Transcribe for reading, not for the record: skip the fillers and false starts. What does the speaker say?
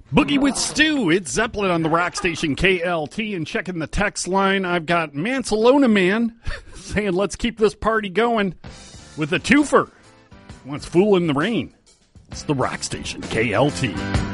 Boogie with Stu. It's Zeppelin on the rock station KLT. And checking the text line, I've got Mancelona Man saying, let's keep this party going with a twofer. Wants Fool in the Rain. It's the rock station KLT.